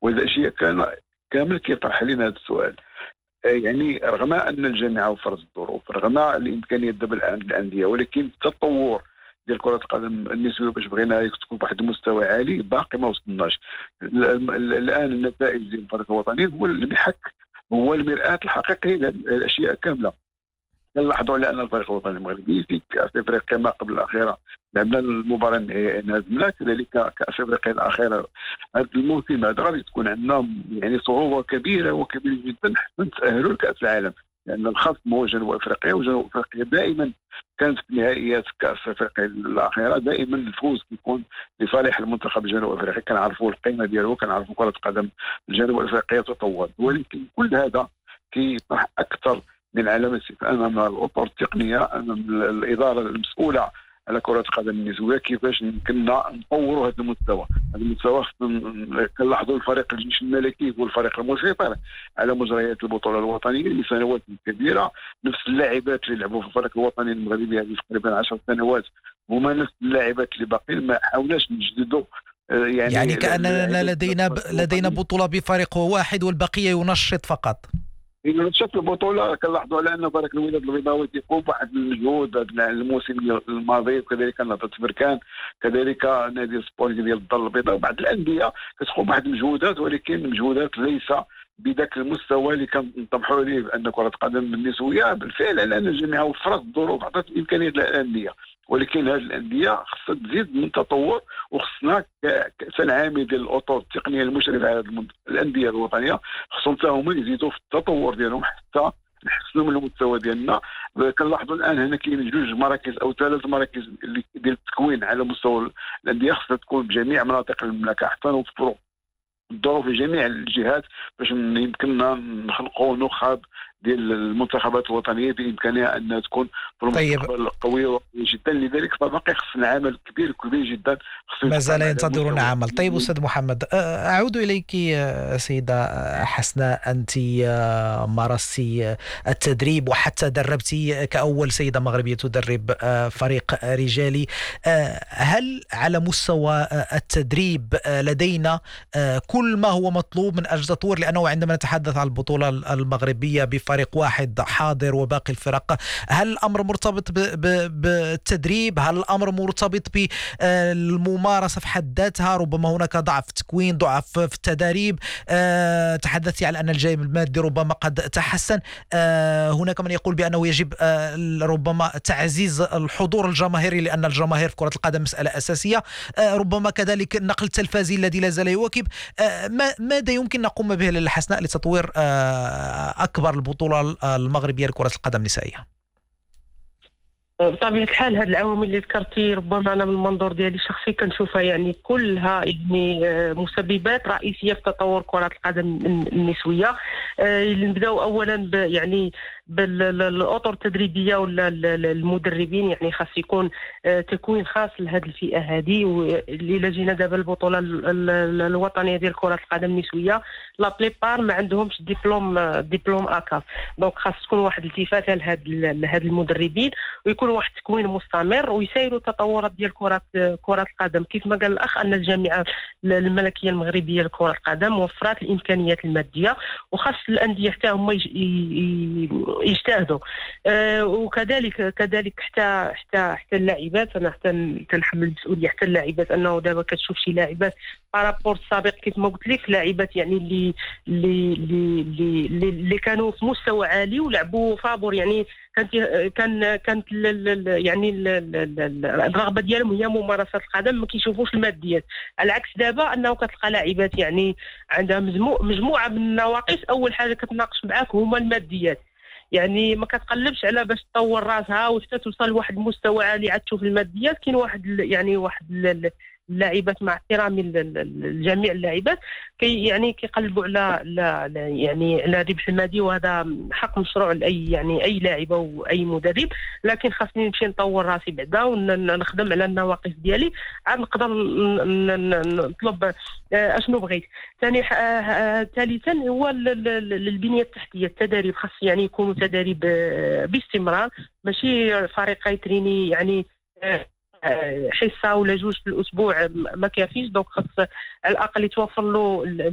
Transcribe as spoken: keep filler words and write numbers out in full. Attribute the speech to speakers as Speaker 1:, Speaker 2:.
Speaker 1: وهذا الشيء كان كامل كيطرح علينا هذا السؤال. يعني رغم ان الجامعه وفرت الظروف، رغم الامكانيات دابا الانديه، ولكن التطور ديال كره القدم النسويه باش بغينا تكون بواحد المستوى عالي باقي ما وصلناش. الان النتائج ديال الفريق الوطني هو المحك، هو المرآة الحقيقي للاشياء كامله. نلاحظوا على ان الفريق الوطني المغربي في كاس افريقيا ما قبل الاخيره لعبنا المباراه النهائيه انهزمنا، كذلك كاس افريقيا الاخيره هذا الموسم هذا غادي تكون عندنا يعني صعوبه كبيره وكبيره جدا حتى نتاهلوا لكاس العالم، لان الخصم هو جنوب افريقيا، وجنوب افريقيا دائما كانت في نهائيات كاس افريقيا الاخيره دائما الفوز كيكون لصالح المنتخب الجنوب افريقي. كنعرفوا القيمه ديالو، كنعرفوا كره القدم الجنوب افريقيه تطور، ولكن كل هذا كيطرح اكثر من علامة استفهام امام الاطر التقنيه، امام الاداره المسؤوله على كره القدم النسويه، كيفاش يمكننا نطوروا هذا المستوى. هذا المستوى كنلاحظوا الفريق الجيش الملكي هو الفريق المسيطر على مجريات البطوله الوطنيه لسنوات كبيره، نفس اللاعبات اللي لعبوا في الفريق الوطني المغربي هذه تقريبا عشر سنوات هما نفس اللاعبات اللي باقيين، ما حاولناش نجددوا.
Speaker 2: يعني يعني كأننا لدينا ب... لدينا بطوله بفريق واحد والبقيه ينشط فقط.
Speaker 1: إذا شفت البطولة كنلاحظوا على أن فريق الوداد البيضاوي تيقوم بواحد المجهود هذا الموسم الماضي، وكذلك نهضة بركان، كذلك نادي السبورت ديال الدار البيضاء، وبعض الأندية كتقوم بواحد المجهودات، ولكن مجهودات ليس بذاك المستوى اللي كنطمحوا عليه. بأن كرة القدم النسوية بالفعل على أن الجميع وفرت الظروف، عطات الإمكانيات للأندية، ولكن هذه الأندية خصها تزيد من التطور، وخصنا كالعامل ديال الأطر التقنية المشرفة على الأندية الوطنية خصهم حتى هما يزيدوا في التطور ديالهم حتى نحسنوا من المستوى ديالنا. كنلاحظوا الآن هنا كاين جوج مراكز أو ثلاث مراكز ديال التكوين على مستوى الأندية خصها تكون بجميع مناطق المملكة حتى نوفروا الظروف في جميع الجهات باش يمكننا نخلقوا نخب ديال المنتخبات الوطنيه بامكانها انها تكون في المستقبل طيب. قويه جدا. لذلك فباقي خصنا عمل كبير كبير جدا،
Speaker 2: ما زال ينتظرون عمل. طيب استاذ محمد، اعود اليك سيده حسناء، انت مارستِ التدريب وحتى دربتي كاول سيده مغربيه تدرب فريق رجالي. هل على مستوى التدريب لدينا كل ما هو مطلوب من اجل تطوير؟ لانه عندما نتحدث عن البطوله المغربيه بفريق واحد حاضر وباقي الفرق، هل الأمر مرتبط بالتدريب؟ هل الأمر مرتبط بالممارسة في حد ذاتها؟ ربما هناك ضعف تكوين، ضعف في التدريب. أه تحدثت على أن الجانب المادي ربما قد تحسن. أه هناك من يقول بأنه يجب أه ربما تعزيز الحضور الجماهيري، لأن الجماهير في كرة القدم مسألة أساسية. أه ربما كذلك النقل التلفزي الذي لا زال يواكب. أه ماذا يمكن نقوم به للحسناء لتطوير أه أكبر البطولة المغربية لكرة القدم النسائية؟
Speaker 3: بطبيعة الحال هذه العوامل اللي ذكرتي ربما أنا من المنظور ديالي الشخصي كنشوفها يعني كلها يعني مسببات رئيسية في تطور كرة القدم النسوية. نبداو أولا يعني بالأطر التدريبية ولا المدربين، يعني خاص يكون تكوين خاص لهذه الفئة هذه. واللي جينا دابا البطولة الوطنية ديال كرة القدم النسوية لا بليبار ما عندهمش دبلوم دبلوم اكاف، دونك خاص تكون واحد الالتفات لهاد لهاد المدربين، ويكون واحد التكوين مستمر ويسيروا التطورات ديال كرة كرة القدم. كيف ما قال الأخ أن الجامعة الملكية المغربية لكرة القدم وفرت الإمكانيات المادية، وخاص الأندية حتى هما يجتهدوا. أه وكذلك كذلك حتى حتى حتى اللاعبات، أنا حتى تنحمل المسؤولية حتى اللاعبات، أنه دابا كتشوف شي لاعبات بارابور السابق كيف ما قلت لك، لاعبات يعني اللي اللي اللي اللي كانوا في مستوى عالي ولعبوا فابور، يعني كانت كان كانت يعني الرغبه ديالهم هي ممارسه القدم، ما كيشوفوش الماديات. على العكس دابا انه كتلقى لاعبات يعني عندها مجموعه من النواقص، اول حاجه كتناقش معاك هما الماديات، يعني ما كتقلبش على باش تطور راسها وحتى توصل لواحد المستوى عالي عاد تشوف الماديات. كاين واحد يعني واحد اللاعبات مع احترامي لجميع اللاعبات كي يعني كيقلبوا على لا يعني على ربح المادي، وهذا حق مشروع لاي يعني اي لاعبه واي مدرب. لكن خاصني نمشي نطور راسي بعدا ونخدم على النواقص ديالي عاد نقدر نطلب اشنو بغيت. ثاني ثالثا هو البنيه التحتيه، التدريب خاص يعني يكونوا تدريب باستمرار، ماشي فريق يتريني يعني حصه ولا جوج في الاسبوع ما كافيش، دونك خاص على الاقل يتوفر له